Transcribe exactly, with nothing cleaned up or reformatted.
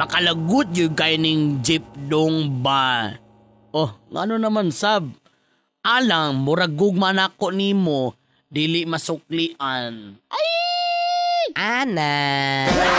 makalagot yung kay ning jeep dong ba. Oh, ano naman sab? Alang, murag gugma na ko nimo, dili masuklian. Ana.